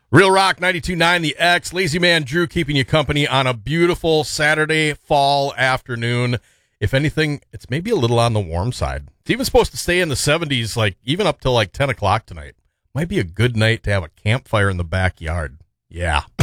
Real Rock 92.9 The X. Lazy Man Drew keeping you company on a beautiful Saturday fall afternoon. If anything, it's maybe a little on the warm side. It's even supposed to stay in the 70s, like even up till like 10 o'clock tonight. Might be a good night to have a campfire in the backyard. Yeah.